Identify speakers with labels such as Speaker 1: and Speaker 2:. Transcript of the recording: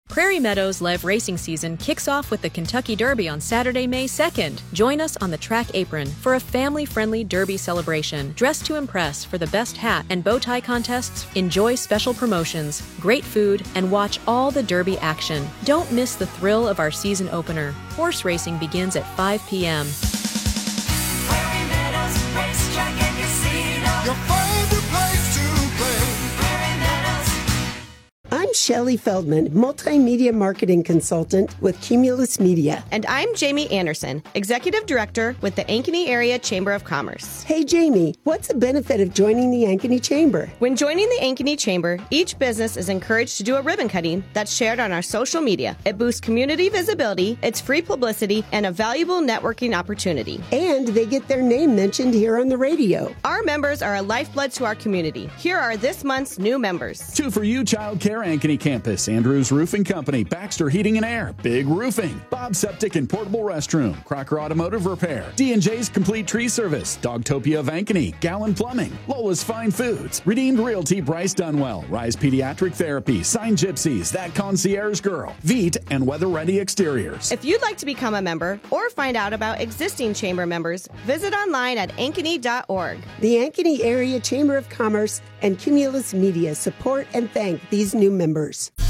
Speaker 1: Prairie Meadows Live racing season kicks off with the Kentucky Derby on Saturday, May 2nd. Join us on the track apron for a family-friendly Derby celebration. Dress to impress for the best hat and bow tie contests, enjoy special promotions, great food, and watch all the Derby action. Don't miss the thrill of our season opener. Horse racing begins at 5 p.m.
Speaker 2: Prairie Meadows Racetrack and Casino.
Speaker 3: Your favorite place to play.
Speaker 2: Prairie Meadows.
Speaker 4: I'm Shelley Feldman, multimedia marketing consultant with Cumulus Media.
Speaker 5: And I'm Jamie Anderson, Executive Director with the Ankeny Area Chamber of Commerce.
Speaker 4: Hey Jamie, what's the benefit of joining the Ankeny Chamber?
Speaker 5: When joining the Ankeny Chamber, each business is encouraged to do a ribbon cutting that's shared on our social media. It boosts community visibility, it's free publicity, and a valuable networking opportunity.
Speaker 4: And they get their name mentioned here on the radio.
Speaker 5: Our members are a lifeblood to our community. Here are this month's new members.
Speaker 6: 2 for You Child Care Ankeny Campus, Andrews Roofing Company, Baxter Heating and Air, Big Roofing, Bob Septic and Portable Restroom, Crocker Automotive Repair, D&J's Complete Tree Service, Dogtopia of Ankeny, Gallon Plumbing, Lola's Fine Foods, Redeemed Realty Bryce Dunwell, Rise Pediatric Therapy, Sign Gypsies, That Concierge Girl, Veet, and Weather Ready Exteriors.
Speaker 5: If you'd like to become a member or find out about existing chamber members, visit online at ankeny.org.
Speaker 4: The Ankeny Area Chamber of Commerce and Cumulus Media support and thank these new members.